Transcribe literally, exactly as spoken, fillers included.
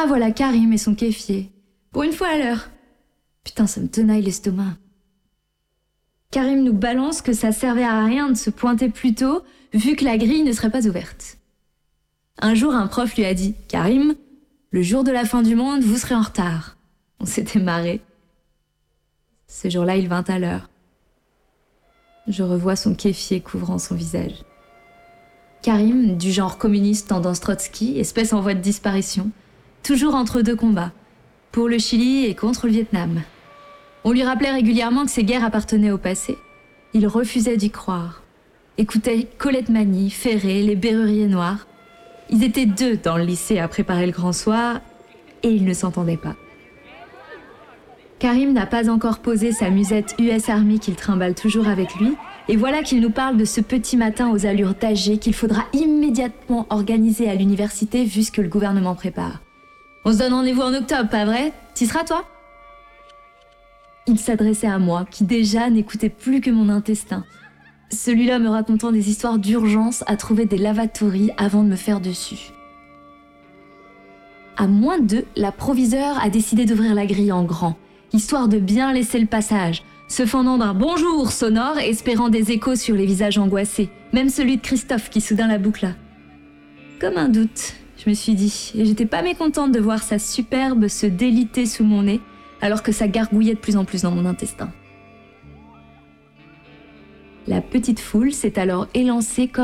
Ah, voilà Karim et son kéfier. Pour une fois à l'heure. Putain, ça me tenaille l'estomac. Karim nous balance que ça servait à rien de se pointer plus tôt, vu que la grille ne serait pas ouverte. Un jour, un prof lui a dit « Karim, le jour de la fin du monde, vous serez en retard. » On s'était marré. Ce jour-là, il vint à l'heure. Je revois son kéfier couvrant son visage. Karim, du genre communiste tendance Trotsky, espèce en voie de disparition, toujours entre deux combats, pour le Chili et contre le Vietnam. On lui rappelait régulièrement que ces guerres appartenaient au passé. Il refusait d'y croire. Écoutait Colette Mani, Ferré, les Berruriers Noirs. Ils étaient deux dans le lycée à préparer le grand soir et ils ne s'entendaient pas. Karim n'a pas encore posé sa musette U S Army qu'il trimballe toujours avec lui, et voilà qu'il nous parle de ce petit matin aux allures d'âgé qu'il faudra immédiatement organiser à l'université vu ce que le gouvernement prépare. On se donne rendez-vous en octobre, pas vrai? T'y seras, toi? Il s'adressait à moi, qui déjà n'écoutais plus que mon intestin. Celui-là me racontant des histoires d'urgence à trouver des lavatories avant de me faire dessus. À moins deux, la proviseure a décidé d'ouvrir la grille en grand, histoire de bien laisser le passage, se fendant d'un bonjour sonore, espérant des échos sur les visages angoissés, même celui de Christophe qui soudain la boucla. Comme un doute, je me suis dit, et j'étais pas mécontente de voir sa superbe se déliter sous mon nez, alors que ça gargouillait de plus en plus dans mon intestin. La petite foule s'est alors élancée comme